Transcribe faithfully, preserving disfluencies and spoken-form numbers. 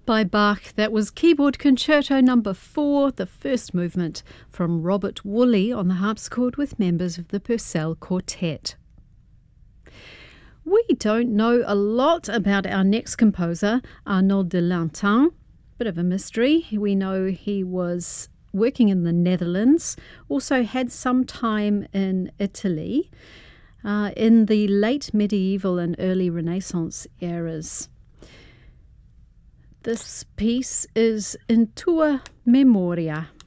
by Bach. That was Keyboard Concerto number four, the first movement, from Robert Woolley on the harpsichord with members of the Purcell Quartet. We don't know a lot about our next composer, Arnaud de Lantin. Bit of a mystery. We know he was working in the Netherlands, also had some time in Italy, uh, in the late medieval and early Renaissance eras. This piece is In Tua Memoria.